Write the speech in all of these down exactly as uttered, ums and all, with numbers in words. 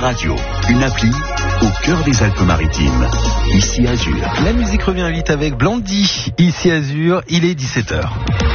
Radio, une appli au cœur des Alpes-Maritimes. Ici Azur. La musique revient vite avec Blondie. Ici Azur, il est dix-sept heures.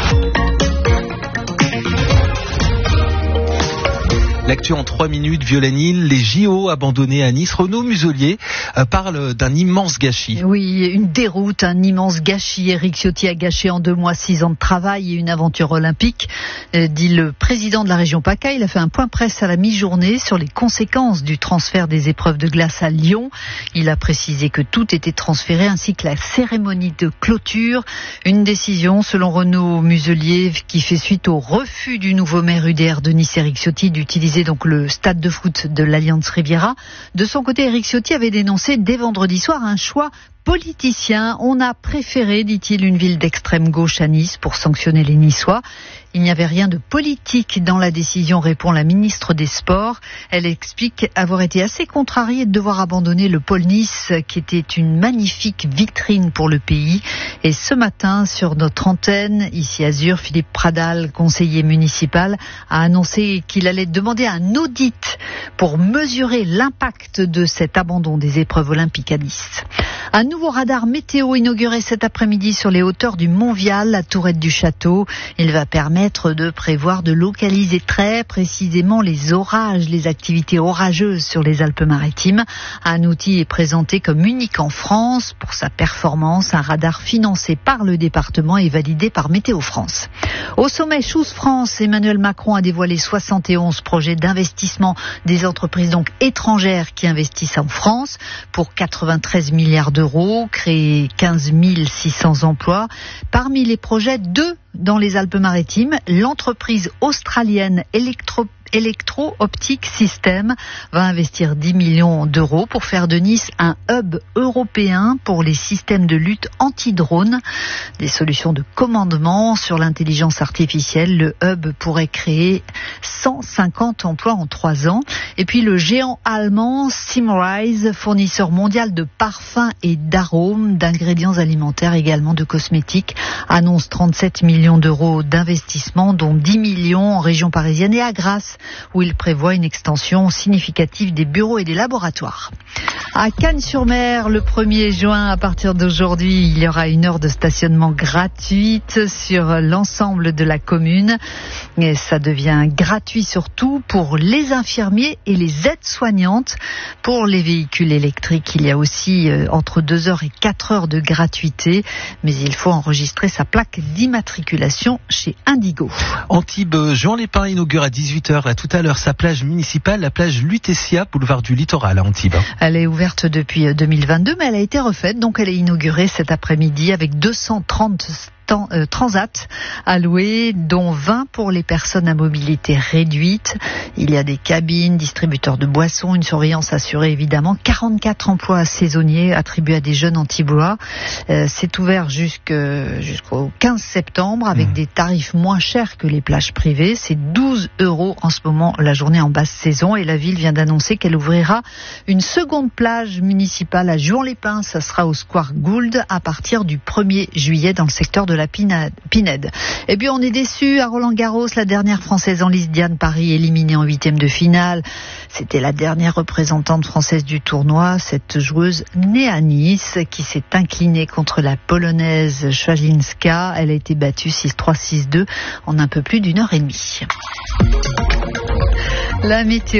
L'actu en trois minutes, Violaine, les J O abandonnés à Nice. Renaud Muselier euh, parle d'un immense gâchis. Oui, une déroute, un immense gâchis. Éric Ciotti a gâché en deux mois six ans de travail et une aventure olympique, euh, dit le président de la région PACA. Il a fait un point presse à la mi-journée sur les conséquences du transfert des épreuves de glace à Lyon. Il a précisé que tout était transféré ainsi que la cérémonie de clôture. Une décision, selon Renaud Muselier, qui fait suite au refus du nouveau maire U D R de Nice, Éric Ciotti, d'utiliser donc le stade de foot de l'Alliance Riviera. De son côté, Éric Ciotti avait dénoncé dès vendredi soir un choix politicien. On a préféré, dit-il, une ville d'extrême gauche à Nice pour sanctionner les Niçois. Il n'y avait rien de politique dans la décision, répond la ministre des Sports. Elle explique avoir été assez contrariée de devoir abandonner le pôle Nice, qui était une magnifique vitrine pour le pays. Et ce matin, sur notre antenne, ici Azur, Philippe Pradal, conseiller municipal, a annoncé qu'il allait demander un audit pour mesurer l'impact de cet abandon des épreuves olympiques à Nice. Un nouveau radar météo inauguré cet après-midi sur les hauteurs du Mont-Vial, la tourette du château. Il va permettre de prévoir, de localiser très précisément les orages, les activités orageuses sur les Alpes-Maritimes. Un outil est présenté comme unique en France pour sa performance. Un radar financé par le département et validé par Météo France. Au sommet Choose France, Emmanuel Macron a dévoilé soixante et onze projets d'investissement des entreprises donc étrangères qui investissent en France pour quatre-vingt-treize milliards d'euros, créer quinze mille six cents emplois. Parmi les projets, deux dans les Alpes-Maritimes, l'entreprise australienne Electro Electro-Optic System va investir dix millions d'euros pour faire de Nice un hub européen pour les systèmes de lutte anti-drone. Des solutions de commandement sur l'intelligence artificielle. Le hub pourrait créer cent cinquante emplois en trois ans. Et puis le géant allemand Symrise, fournisseur mondial de parfums et d'arômes, d'ingrédients alimentaires, également de cosmétiques, annonce trente-sept millions d'euros d'investissement, dont dix millions en région parisienne et à Grasse, où il prévoit une extension significative des bureaux et des laboratoires. À Cagnes-sur-Mer, le premier juin, à partir d'aujourd'hui, il y aura une heure de stationnement gratuite sur l'ensemble de la commune. Et ça devient gratuit surtout pour les infirmiers et les aides-soignantes. Pour les véhicules électriques, il y a aussi euh, entre deux heures et quatre heures de gratuité, mais il faut enregistrer sa plaque d'immatriculation chez Indigo. Antibes, Jean Lépin inaugure à dix-huit heures, là tout à l'heure, sa plage municipale, la plage Lutetia, boulevard du Littoral à Antibes. Elle est ouverte depuis deux mille vingt-deux, mais elle a été refaite, donc elle est inaugurée cet après-midi avec deux cent trente Euh, transat à louer, dont vingt pour les personnes à mobilité réduite. Il y a des cabines, distributeurs de boissons, une surveillance assurée évidemment, quarante-quatre emplois saisonniers attribués à des jeunes Antibois. Euh, c'est ouvert jusque, jusqu'au quinze septembre avec mmh. des tarifs moins chers que les plages privées. C'est douze euros en ce moment la journée en basse saison, et la ville vient d'annoncer qu'elle ouvrira une seconde plage municipale à Juan-les-Pins. Ça sera au Square Gould à partir du premier juillet dans le secteur de la Pinède. Et puis on est déçus à Roland-Garros, la dernière française en lice, Diane Paris, éliminée en huitième de finale. C'était la dernière représentante française du tournoi, cette joueuse née à Nice, qui s'est inclinée contre la polonaise Swalinska. Elle a été battue six trois six deux en un peu plus d'une heure et demie. La météo.